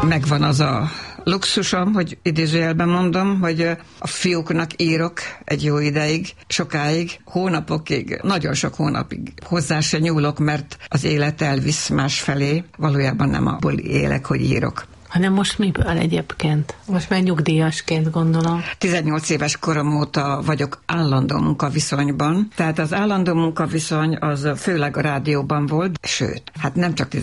Megvan az a luxusom, hogy idézőjelben mondom, hogy a fiúknak írok egy jó ideig, sokáig, hónapokig, nagyon sok hónapig hozzá se nyúlok, mert az élet elvisz másfelé. Valójában nem abból élek, hogy írok. Hanem most miből egyébként? Most már nyugdíjasként gondolom. 18 éves korom óta vagyok állandó munkaviszonyban, tehát az állandó munkaviszony az főleg a rádióban volt, sőt, hát nem csak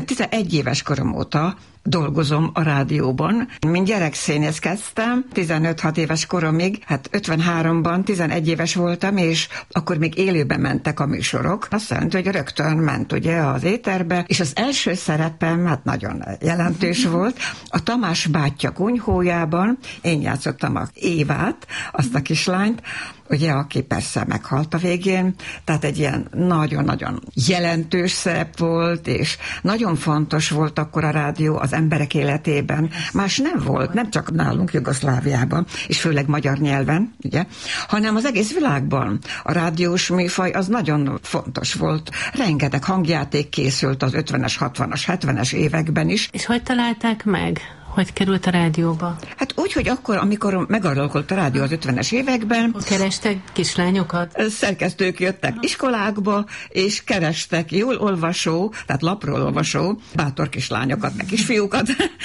11 éves korom óta dolgozom a rádióban. Mint gyerekszínész kezdtem, 15-6 éves koromig, hát 53-ban 11 éves voltam, és akkor még élőben mentek a műsorok. Azt jelenti, hogy rögtön ment ugye az éterbe, és az első szerepem hát nagyon jelentős volt. A Tamás bátyja kunyhójában én játszottam a Évát, azt a kislányt, ugye, aki persze meghalt a végén, tehát egy ilyen nagyon-nagyon jelentős szerep volt, és nagyon fontos volt akkor a rádió az emberek életében. Más nem volt, nem csak nálunk Jugoszláviában, és főleg magyar nyelven, ugye, hanem az egész világban. A rádiós műfaj az nagyon fontos volt. Rengeteg hangjáték készült az 50-es, 60-as, 70-es években is. És hogy találták meg? Hogy került a rádióba? Hát úgy, hogy akkor, amikor megalakult a rádió az 50-es években... Kerestek kislányokat? Szerkesztők jöttek iskolákba, és kerestek jól olvasó, tehát lapról olvasó, bátor kislányokat, meg kisfiúkat,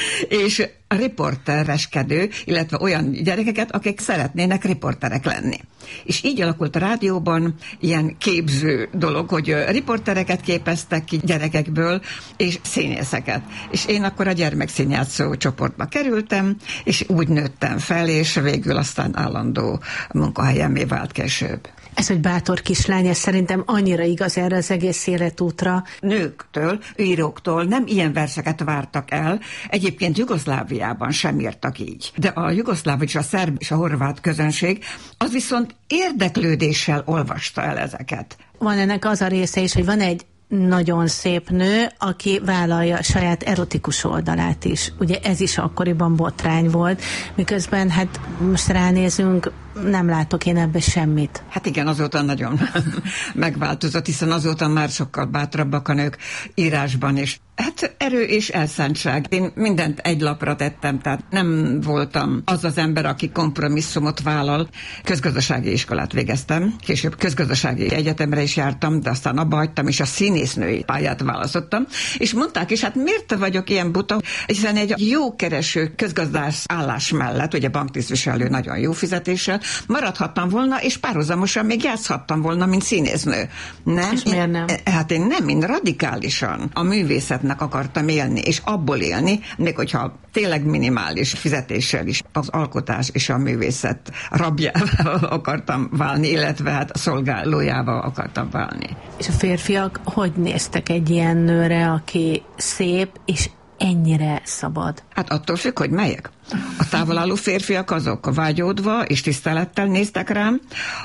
és a riportereskedő, illetve olyan gyerekeket, akik szeretnének riporterek lenni. És így alakult a rádióban ilyen képző dolog, hogy riportereket képeztek ki gyerekekből, és színészeket. És én akkor a gyermekszínjátszó csoportba kerültem, és úgy nőttem fel, és végül aztán állandó munkahelyemmé vált később. Ez, hogy bátor kislány, ez szerintem annyira igaz erre az egész életútra. Nőktől, íróktól nem ilyen verseket vártak el. Egyébként Jugoszláviában sem írtak így. De a jugoszláv és a szerb és a horvát közönség az viszont érdeklődéssel olvasta el ezeket. Van ennek az a része is, hogy van egy nagyon szép nő, aki vállalja a saját erotikus oldalát is. Ugye ez is akkoriban botrány volt, miközben hát most ránézünk, nem látok én ebbe semmit. Hát igen, azóta nagyon megváltozott, hiszen azóta már sokkal bátrabbak a nők írásban is. Hát erő és elszántság. Én mindent egy lapra tettem, tehát nem voltam az az ember, aki kompromisszumot vállal. Közgazdasági iskolát végeztem, később közgazdasági egyetemre is jártam, de aztán abba hagytam, és a színésznői pályát választottam. És mondták is, hát miért vagyok ilyen buta? Hiszen egy jó kereső közgazdász állás mellett, ugye banktisztviselő nagyon jó fizetéssel, maradhattam volna, és párhuzamosan még játszhattam volna, mint színésznő. Nem? És miért nem? Hát én nem, én radikálisan a művészetnek akartam élni, és abból élni, még hogyha tényleg minimális fizetéssel is az alkotás és a művészet rabjával akartam válni, illetve hát szolgálójával akartam válni. És a férfiak hogy néztek egy ilyen nőre, aki szép és ennyire szabad? Hát attól függ, hogy melyek. A távolálló férfiak azok vágyódva és tisztelettel néztek rám.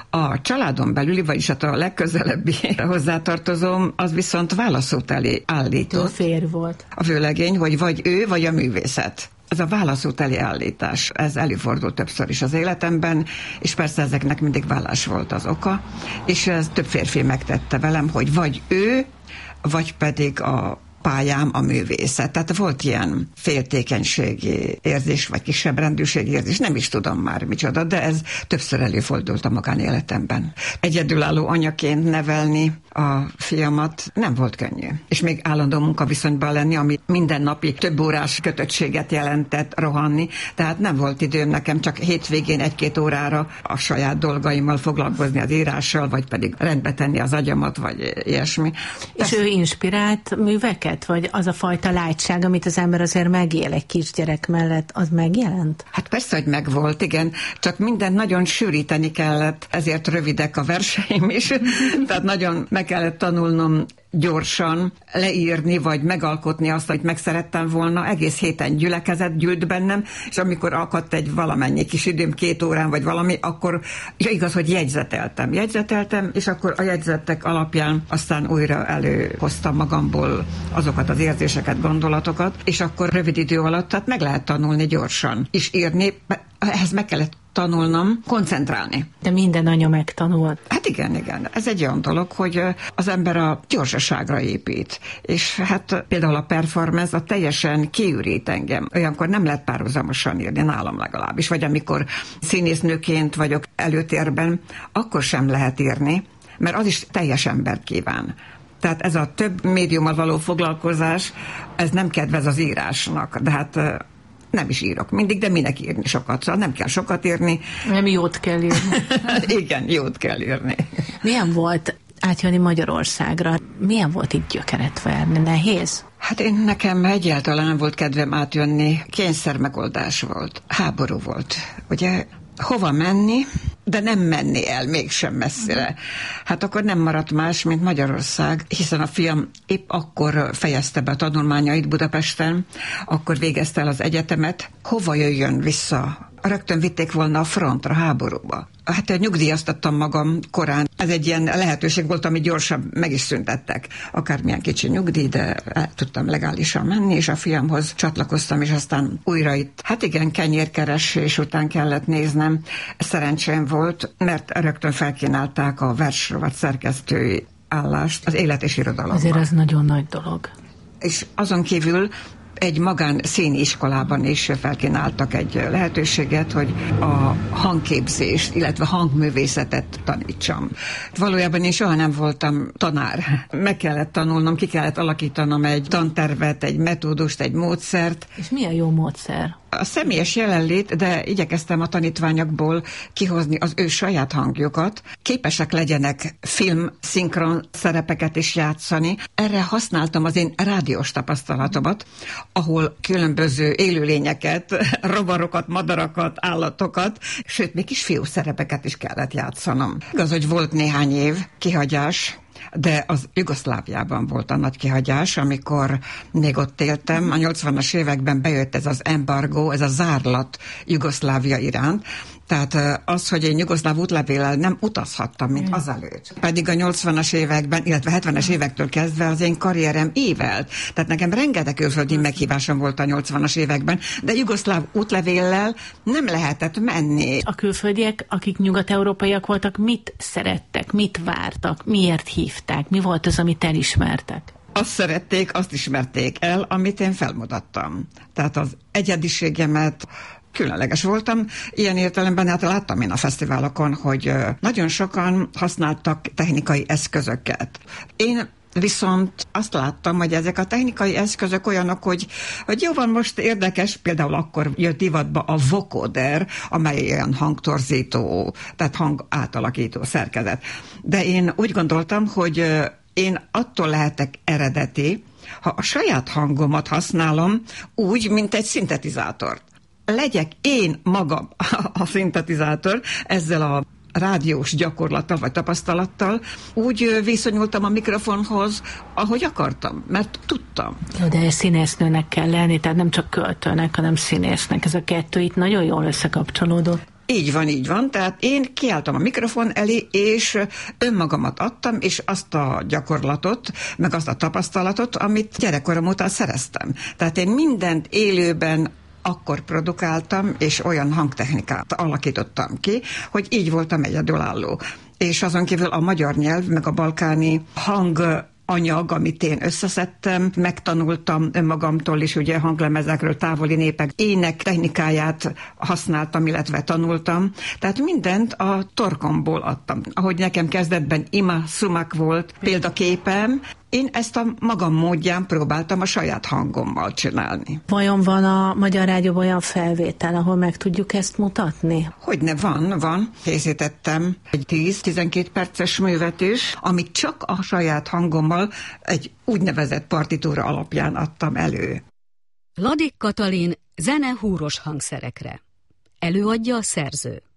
A családon belüli, vagyis hát a legközelebbi hozzátartozóm, az viszont válaszút elé állított. A férj volt. A vőlegény, hogy vagy ő, vagy a művészet. Ez a válaszút elé állítás, ez előfordult többször is az életemben, és persze ezeknek mindig vállás volt az oka, és ez több férfi megtette velem, hogy vagy ő, vagy pedig a pályám a művészet. Tehát volt ilyen féltékenységi érzés, vagy kisebb rendűségi érzés, nem is tudom már micsoda, de ez többször előfordult a magánéletemben. Egyedülálló anyaként nevelni a fiamat nem volt könnyű. És még állandó munkaviszonyban lenni, ami mindennapi több órás kötöttséget jelentett rohanni, tehát nem volt időm nekem csak hétvégén 1-2 órára a saját dolgaimmal foglalkozni, az írással, vagy pedig rendbe tenni az agyamat, vagy ilyesmi. És ő inspirált műveket? Vagy az a fajta lágyság, amit az ember azért megél egy kisgyerek mellett, az megjelent? Hát persze, hogy megvolt, igen, csak mindent nagyon sűríteni kellett, ezért rövidek a verseim is, tehát nagyon meg kellett tanulnom gyorsan leírni, vagy megalkotni azt, hogy megszerettem volna. Egész héten gyülekezet gyűlt bennem, és amikor akadt egy valamennyi kis időm, 2 órán, vagy valami, akkor igaz, hogy jegyzeteltem, és akkor a jegyzetek alapján aztán újra előhoztam magamból azokat az érzéseket, gondolatokat, és akkor rövid idő alatt tehát meg lehet tanulni gyorsan, és írni. Ehhez meg kellett tanulnom koncentrálni. De minden anya megtanul. Hát igen. Ez egy olyan dolog, hogy az ember a gyorsaságra épít. És hát például a performance a teljesen kiürít engem. Olyankor nem lehet párhuzamosan írni, nálam legalábbis. Vagy amikor színésznőként vagyok előtérben, akkor sem lehet írni, mert az is teljes embert kíván. Tehát ez a több médiummal való foglalkozás, ez nem kedvez az írásnak. De hát nem is írok mindig, de minek írni sokat? Szóval nem kell sokat írni. Nem jót kell írni. Igen, jót kell írni. Milyen volt átjönni Magyarországra? Milyen volt itt gyökeret verni? Nehéz? Hát nekem egyáltalán nem volt kedvem átjönni. Kényszermegoldás volt. Háború volt. Ugye hova menni, de nem menni el mégsem messzire. Hát akkor nem maradt más, mint Magyarország, hiszen a fiam épp akkor fejezte be a tanulmányait Budapesten, akkor végezte el az egyetemet. Hova jöjjön vissza? Rögtön vitték volna a frontra, háborúba. Hát nyugdíjaztattam magam korán. Ez egy ilyen lehetőség volt, amit gyorsan meg is szüntettek. Akármilyen kicsi nyugdíj, de tudtam legálisan menni, és a fiamhoz csatlakoztam, és aztán újra itt. Hát igen, kenyérkeresés után kellett néznem. Szerencsém volt, mert rögtön felkínálták a versrovat szerkesztői állást az Élet és Irodalomban. Azért ez nagyon nagy dolog. És azon kívül egy magán színiskolában is felkínáltak egy lehetőséget, hogy a hangképzést, illetve hangművészetet tanítsam. Valójában én soha nem voltam tanár. Meg kellett tanulnom, ki kellett alakítanom egy tantervet, egy metódust, egy módszert. És mi a jó módszer? A személyes jelenlét, de igyekeztem a tanítványokból kihozni az ő saját hangjukat. Képesek legyenek film-szinkron szerepeket is játszani. Erre használtam az én rádiós tapasztalatomat, ahol különböző élőlényeket, rovarokat, madarakat, állatokat, sőt, még kisfiú szerepeket is kellett játszanom. Igaz, hogy volt néhány év kihagyás, de az Jugoszláviában volt a nagy kihagyás, amikor még ott éltem. A 80-as években bejött ez az embargó, ez a zárlat Jugoszlávia iránt. Tehát az, hogy én jugoszláv útlevéllel nem utazhattam, mint azelőtt. Pedig a 80-as években, illetve 70-es évektől kezdve az én karrierem évelt. Tehát nekem rengeteg külföldi meghívásom volt a 80-as években, de jugoszláv útlevéllel nem lehetett menni. A külföldiek, akik nyugat-európaiak voltak, mit szerettek, mit vártak, miért hívták, mi volt az, amit elismertek? Azt szerették, azt ismerték el, amit én felmutattam. Tehát az egyediségemet, különleges voltam. Ilyen értelemben hát láttam én a fesztiválokon, hogy nagyon sokan használtak technikai eszközöket. Én viszont azt láttam, hogy ezek a technikai eszközök olyanok, hogy jó van, most érdekes, például akkor jött divatba a vocoder, amely olyan hangtorzító, tehát hang átalakító szerkezet. De én úgy gondoltam, hogy én attól lehetek eredeti, ha a saját hangomat használom úgy, mint egy szintetizátort. Legyek én magam a szintetizátor, ezzel a rádiós gyakorlattal vagy tapasztalattal úgy viszonyultam a mikrofonhoz, ahogy akartam, mert tudtam. Jó, de színésznőnek kell lenni, tehát nem csak költőnek, hanem színésznek. Ez a kettő itt nagyon jól összekapcsolódott. Így van, tehát én kiálltam a mikrofon elé, és önmagamat adtam, és azt a gyakorlatot, meg azt a tapasztalatot, amit gyerekkorom óta szereztem. Tehát én mindent élőben akkor produkáltam, és olyan hangtechnikát alakítottam ki, hogy így voltam egyedülálló. És azon kívül a magyar nyelv, meg a balkáni hanganyag, amit én összeszedtem, megtanultam önmagamtól is, ugye hanglemezekről, távoli népek ének technikáját használtam, illetve tanultam. Tehát mindent a torkomból adtam. Ahogy nekem kezdetben Ima Sumak volt példaképem, én ezt a magam módján próbáltam a saját hangommal csinálni. Vajon van a Magyar Rádióban olyan felvétel, ahol meg tudjuk ezt mutatni? Hogyne, van. Készítettem egy 10-12 perces művet is, amit csak a saját hangommal egy úgynevezett partitúra alapján adtam elő. Ladik Katalin zene húros hangszerekre. Előadja a szerző.